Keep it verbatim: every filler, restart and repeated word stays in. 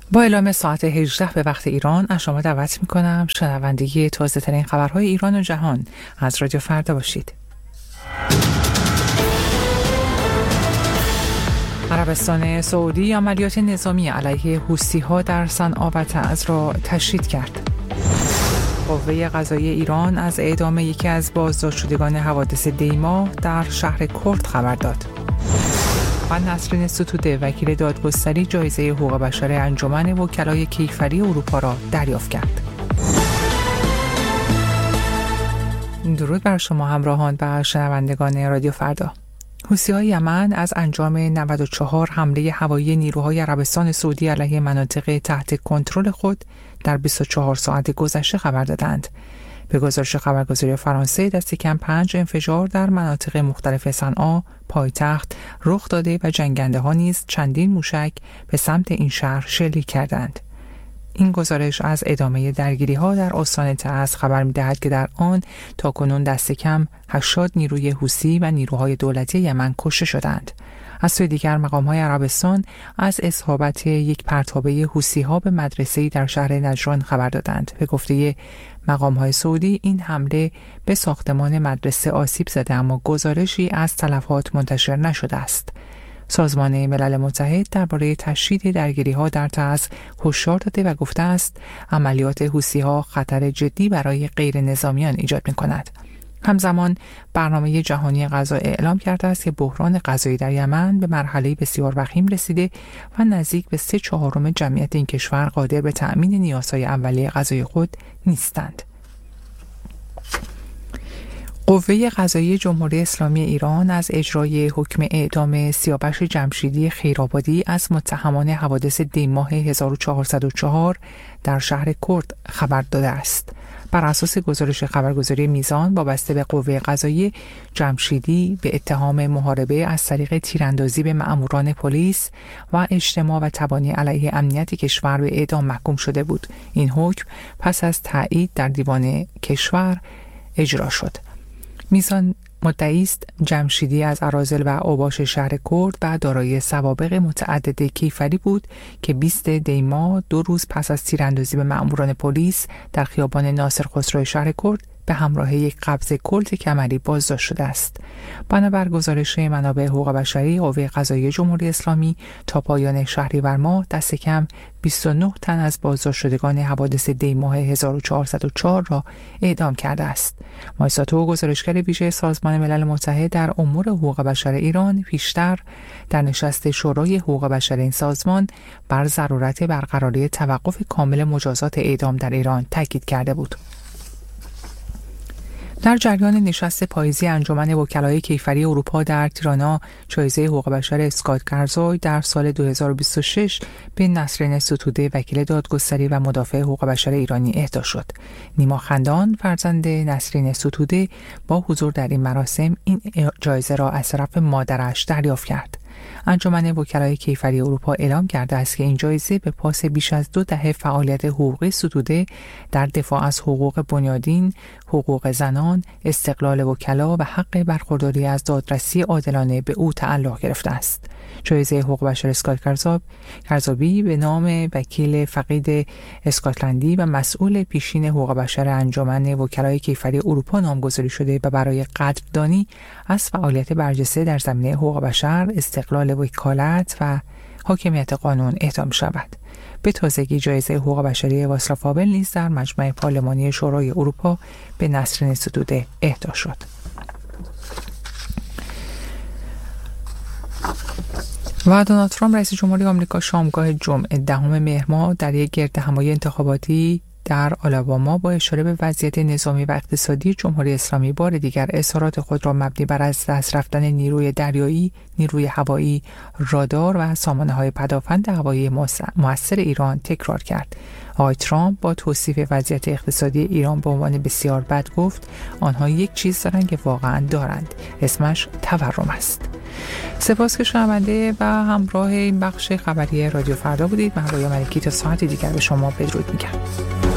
با اعلام ساعت هجده به وقت ایران از شما دعوت می‌کنم شنوندگی تازه‌ترین خبرهای ایران و جهان از رادیو فردا باشید. عربستان سعودی عملیات نظامی علیه حوثی‌ها در صنعا و تعز را تشدید کرد. قوه قضاییه ایران از اعدام یکی از بازداشت شدگان حوادث دیما در شهر کرد خبر داد. و نسرین ستوده وکیل دادگستری جایزه حقوق بشر انجمن وکلای کیفری اروپا را دریافت کرد. درود بر شما همراهان و شنوندگان رادیو فردا. حوثی‌های یمن از انجام نود و چهار حمله هوایی نیروهای عربستان سعودی علیه مناطق تحت کنترل خود در بیست و چهار ساعت گذشته خبر دادند. به گزارش خبرگزاری فرانسه دست کم پنج انفجار در مناطق مختلف صنعا پایتخت رخ داده و جنگنده ها نیز چندین موشک به سمت این شهر شلیک کردند. این گزارش از ادامه درگیری ها در استان تعز خبر می دهد که در آن تاکنون دست کم هشتاد نیروی حوثی و نیروهای دولتی یمن کشته شدند. از سوی دیگر مقام‌های عربستان از اصابت یک پرتابه حوثی‌ها به مدرسه‌ای در شهر نجران خبر دادند. به گفته مقام‌های سعودی این حمله به ساختمان مدرسه آسیب زده اما گزارشی از تلفات منتشر نشده است. سازمان ملل متحد درباره تشدید درگیری‌ها در تعز هشدار داده و گفته است عملیات حوثی‌ها خطر جدی برای غیر نظامیان ایجاد می‌کند. همزمان برنامه جهانی غذا اعلام کرده است که بحران غذایی در یمن به مرحله بسیار وخیم رسیده و نزدیک به سه چهارم جمعیت این کشور قادر به تأمین نیازهای اولیه غذای خود نیستند. قوه قضاییه جمهوری اسلامی ایران از اجرای حکم اعدام سیاوش جمشیدی خیرآبادی از متهمان حوادث دیماه هزار و چهارصد و چهار در شهر کرد خبر داده است. بر اساس گزارش خبرگزاری میزان وابسته به قوه قضاییه جمشیدی به اتهام محاربه از طریق تیراندازی به مأموران پلیس و اجتماع و تبانی علیه امنیت کشور به اعدام محکوم شده بود. این حکم پس از تایید در دیوان کشور اجرا شد. میزان مدعی است جمشیدی از اراذل و اوباش شهر کرد و دارای سوابق متعدد کیفری بود که بیست دی ماه دو روز پس از تیراندازی به مأموران پلیس در خیابان ناصر خسرو شهر کرد به همراه یک قبض کلت کمری بازداشت شده است. بنابر گزارش منابع حقوق بشری قوه قضاییه جمهوری اسلامی تا پایان شهریور ماه دست کم بیست و نه تن از بازداشت شدگان حوادث دی ماه هزار و چهارصد و چهار را اعدام کرده است. مایساتو گزارشگر ویژه سازمان ملل متحد در امور حقوق بشر ایران پیشتر در نشست شورای حقوق بشر این سازمان بر ضرورت برقراری توقف کامل مجازات اعدام در ایران تاکید کرده بود. در جریان نشست پاییزی انجمن وکلای کیفری اروپا در تیرانا جایزه حقوق بشر اسکات کرزوی در سال دو هزار و بیست و شش به نسرین ستوده وکیل دادگستری و مدافع حقوق بشر ایرانی اهدا شد. نیما خندان فرزند نسرین ستوده با حضور در این مراسم این جایزه را از طرف مادرش دریافت کرد. انجمن وکلای کیفری اروپا اعلام کرده است که این جایزه به پاس بیش از دو دهه فعالیت حقوقی ستوده در دفاع از حقوق بنیادین، حقوق زنان، استقلال وکلا و حق برخورداری از دادرسی عادلانه به او تعلق گرفته است. جایزه حقوق بشر اسکات کرزاب کرزابی به نام وکیل فقید اسکاتلندی و مسئول پیشین حقوق بشر انجمن وکلای کیفری اروپا نامگذاری شده و برای قدردانی از فعالیت برجسته در زمینه حقوق بشر، استقلال وکالت و حاکمیت قانون اهدا می‌شود. به تازگی جایزه حقوق بشری واسلاو هاول نیز در مجمع پارلمانی شورای اروپا به نسرین ستوده اهدا شد. و دونالد ترامپ رئیس جمهوری آمریکا شامگاه جمعه دهم مهر ماه در یک گردهمایی انتخاباتی در آلاباما با اشاره به وضعیت نظامی و اقتصادی جمهوری اسلامی بار دیگر اظهارات خود را مبنی بر از دست رفتن نیروی دریایی، نیروی هوایی، رادار و سامانه‌های پدافند هوایی مؤثر ایران تکرار کرد. آقای ترامپ با توصیف وضعیت اقتصادی ایران به عنوان بسیار بد گفت آنها یک چیز دارند که واقعا دارند، اسمش تورم است. سپاس که شنونده و همراه این بخش خبری رادیو فردا بودید. من رویا ملکی تا ساعت دیگر به شما بدرود میگم.